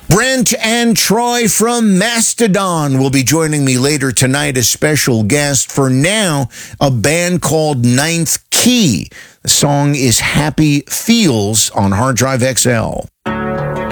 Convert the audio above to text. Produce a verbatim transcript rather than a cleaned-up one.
Brent and Troy from Mastodon will be joining me later tonight as special guest. For now, a band called Ninth Key. The song is Happy Feels on Hard Drive X L.